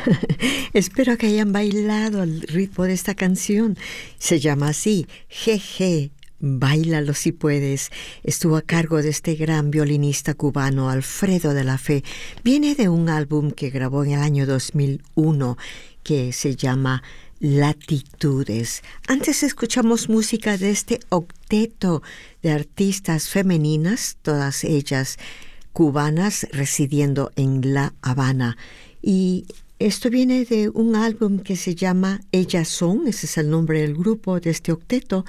Espero que hayan bailado al ritmo de esta canción. Se llama así, Jeje, báilalo si puedes. Estuvo a cargo de este gran violinista cubano, Alfredo de la Fe. Viene de un álbum que grabó en el año 2001 que se llama Latitudes. Antes escuchamos música de este octeto de artistas femeninas, todas ellas cubanas residiendo en La Habana. Y esto viene de un álbum que se llama Ellas Son, ese es el nombre del grupo de este octeto.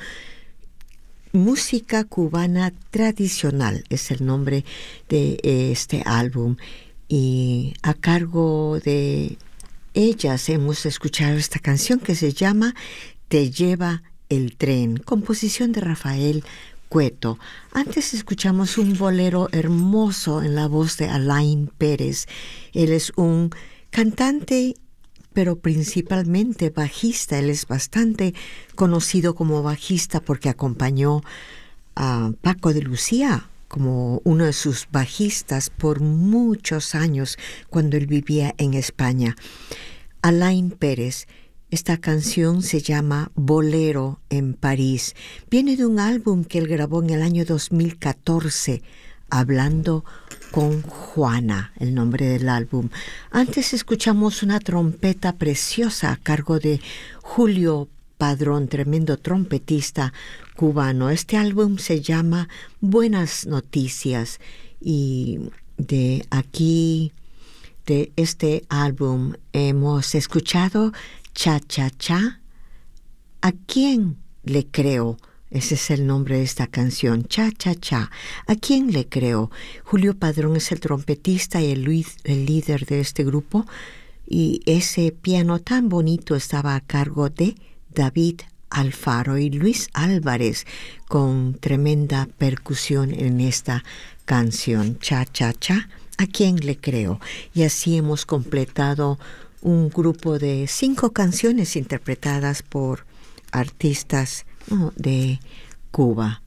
Música cubana tradicional es el nombre de este álbum. Y a cargo de ellas hemos escuchado esta canción que se llama Te lleva el tren, composición de Rafael Cueto. Antes escuchamos un bolero hermoso en la voz de Alain Pérez. Él es un cantante, pero principalmente bajista. Él es bastante conocido como bajista porque acompañó a Paco de Lucía como uno de sus bajistas por muchos años cuando él vivía en España. Alain Pérez. Esta canción se llama Bolero en París. Viene de un álbum que él grabó en el año 2014, Hablando con Juana, el nombre del álbum. Antes escuchamos una trompeta preciosa a cargo de Julio Padrón, tremendo trompetista cubano. Este álbum se llama Buenas Noticias y de aquí, de este álbum, hemos escuchado Cha Cha Cha. ¿A quién le creo? Ese es el nombre de esta canción, Cha Cha Cha. ¿A quién le creo? Julio Padrón es el trompetista y el líder de este grupo, y ese piano tan bonito estaba a cargo de David Alfaro y Luis Álvarez, con tremenda percusión en esta canción, Cha Cha Cha. ¿A quién le creo? Y así hemos completado un grupo de 5 canciones interpretadas por artistas de Cuba.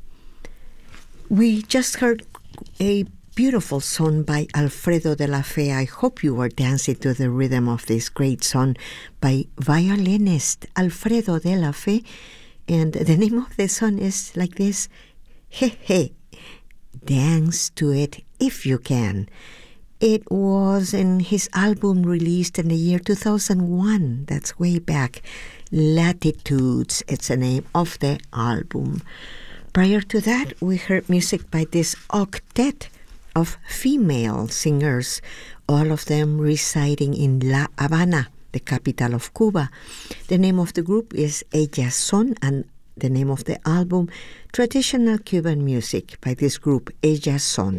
We just heard a beautiful song by Alfredo de la Fe. I hope you were dancing to the rhythm of this great song by violinist Alfredo de la Fe. And the name of the song is like this, Jeje. Dance to it if you can. It was in his album released in the year 2001. That's way back. Latitudes, it's the name of the album. Prior to that, we heard music by this octet of female singers, all of them residing in La Habana, the capital of Cuba. The name of the group is Ellas Son, and the name of the album, Traditional Cuban Music by this group, Ellas Son.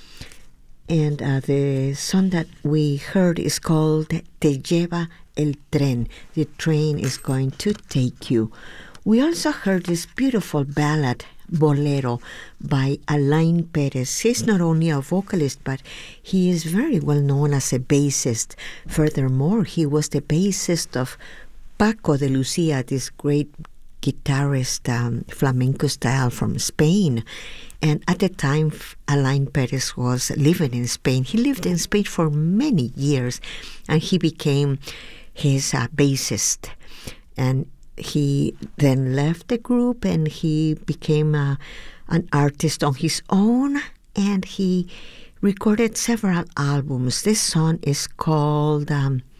And the song that we heard is called Te lleva el tren. The train is going to take you. We also heard this beautiful ballad, Bolero, by Alain Pérez. He's not only a vocalist, but he is very well known as a bassist. Furthermore, he was the bassist of Paco de Lucía, this great guitarist, flamenco style from Spain. And at the time, Alain Pérez was living in Spain. He lived in Spain for many years, and he became his bassist. And he then left the group, and he became an artist on his own, and he recorded several albums. This song is called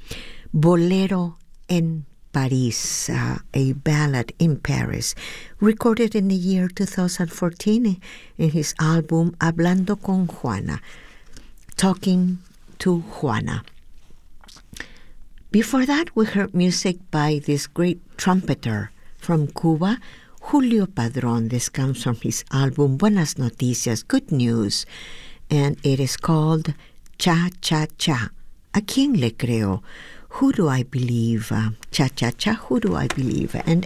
Bolero en Paris, a ballad in Paris, recorded in the year 2014 in his album Hablando con Juana, Talking to Juana. Before that, we heard music by this great trumpeter from Cuba, Julio Padrón. This comes from his album Buenas Noticias, Good News, and it is called Cha Cha Cha. ¿A quién le creo? Who do I believe? Cha Cha Cha, who do I believe? And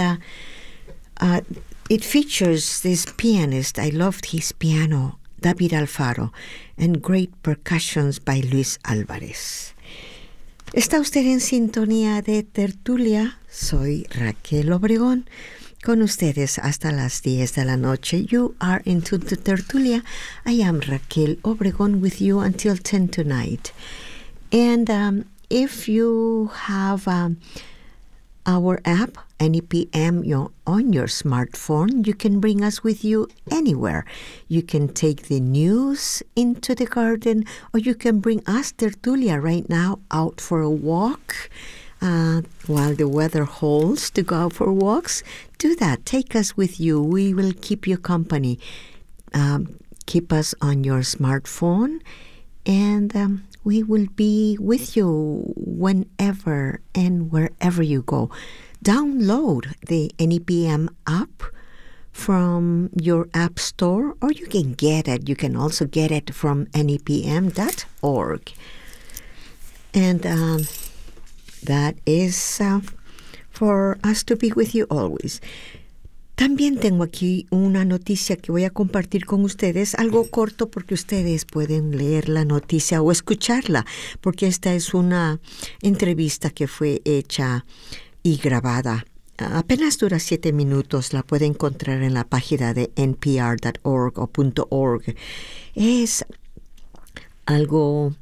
it features this pianist. I loved his piano, David Alfaro, and great percussions by Luis Álvarez. ¿Está usted en sintonía de tertulia? Soy Raquel Obregón, con ustedes hasta las 10 de la noche. You are into the tertulia. I am Raquel Obregón with you until 10 tonight. And if you have our app, NEPM, on your smartphone, you can bring us with you anywhere. You can take the news into the garden, or you can bring us, Tertulia, right now out for a walk. While the weather holds to go out for walks, do that. Take us with you. We will keep you company. Keep us on your smartphone, and we will be with you whenever and wherever you go. Download the NEPM app from your app store, or you can get it. You can also get it from nepm.org. And that is for us to be with you always. También tengo aquí una noticia que voy a compartir con ustedes, algo corto porque ustedes pueden leer la noticia o escucharla, porque esta es una entrevista que fue hecha y grabada. Apenas dura 7 minutos, la puede encontrar en la página de npr.org o .org. Es algo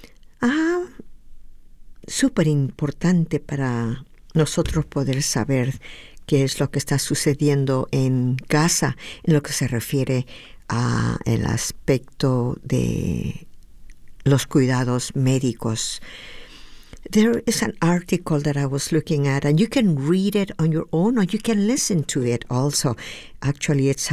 súper importante para nosotros poder saber qué es lo que está sucediendo en Gaza en lo que se refiere a el aspecto de los cuidados médicos. There is an article that I was looking at, and you can read it on your own, or you can listen to it also. Actually, it's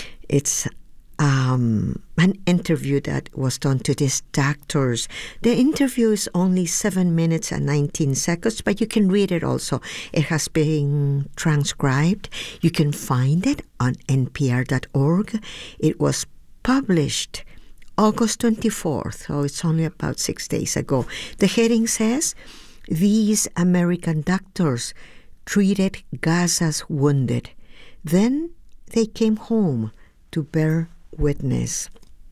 an interview that was done to these doctors. The interview is only 7 minutes and 19 seconds, but you can read it also. It has been transcribed. You can find it on npr.org. It was published August 24th, so it's only about 6 days ago. The heading says, "These American doctors treated Gaza's wounded. Then they came home to bear witness."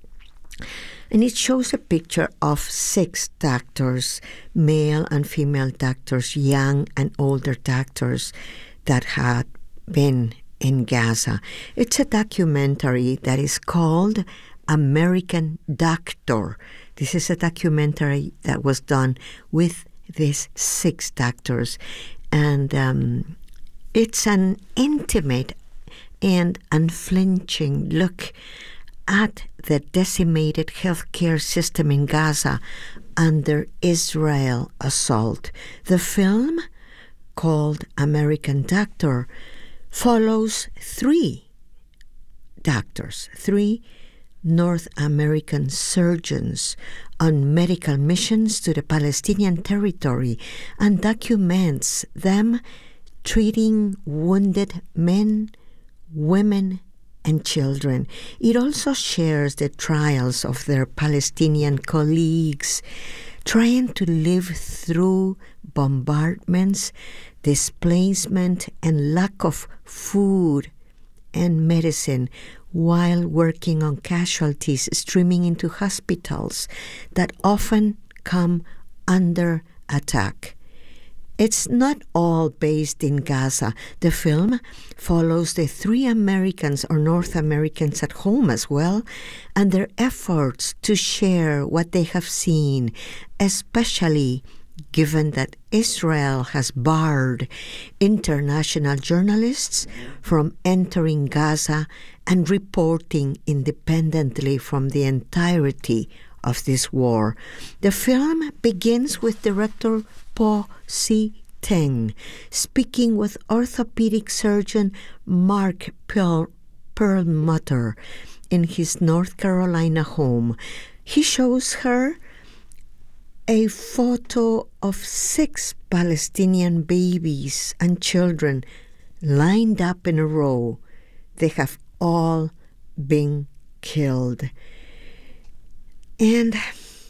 And it shows a picture of 6 doctors, male and female doctors, young and older doctors that had been in Gaza. It's a documentary that is called American Doctor. This is a documentary that was done with these 6 doctors. And it's an intimate and unflinching look at the decimated healthcare system in Gaza under Israel assault. The film, called American Doctor, follows 3 doctors, 3 North American surgeons on medical missions to the Palestinian territory, and documents them treating wounded men, women, and children. It also shares the trials of their Palestinian colleagues trying to live through bombardments, displacement, and lack of food and medicine while working on casualties streaming into hospitals that often come under attack. It's not all based in Gaza. The film follows the 3 Americans or North Americans at home as well, and their efforts to share what they have seen, especially given that Israel has barred international journalists from entering Gaza and reporting independently from the entirety of this war. The film begins with director Po Si Teng speaking with orthopedic surgeon Mark Perlmutter in his North Carolina home. He shows her a photo of 6 Palestinian babies and children lined up in a row. They have all been killed. And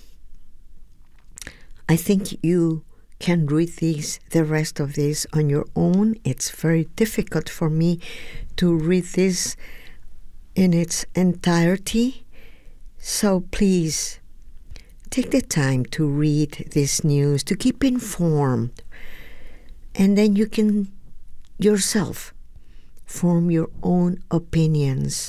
I think you can read the rest of this on your own. It's very difficult for me to read this in its entirety. So please take the time to read this news, to keep informed, and then you can yourself form your own opinions.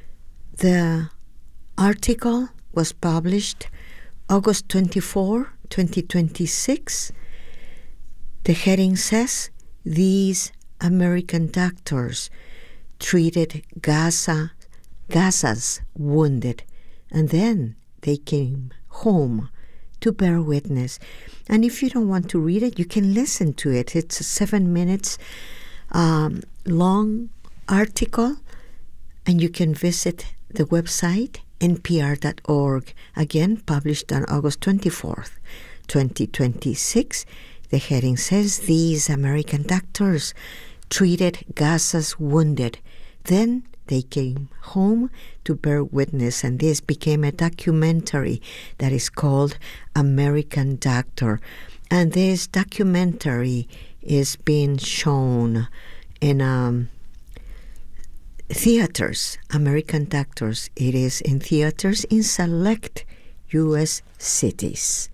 The article was published August 24, 2026. The heading says, "These American doctors treated Gaza's wounded, and then they came home to bear witness." And if you don't want to read it, you can listen to it. It's a 7 minutes long article, and you can visit the website npr.org, again published on August 24th, 2026. The heading says, "These American doctors treated Gaza's wounded. Then they came home to bear witness," and this became a documentary that is called American Doctor. And this documentary is being shown in theaters, American Doctors. It is in theaters in select U.S. cities.